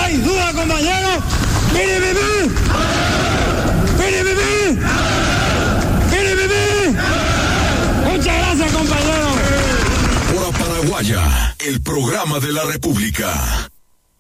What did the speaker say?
¿Hay duda, compañeros? ¡Piripipí! ¡Piripipí! ¡Piripipí! Muchas gracias, compañeros. Hora Paraguaya, el programa de la República.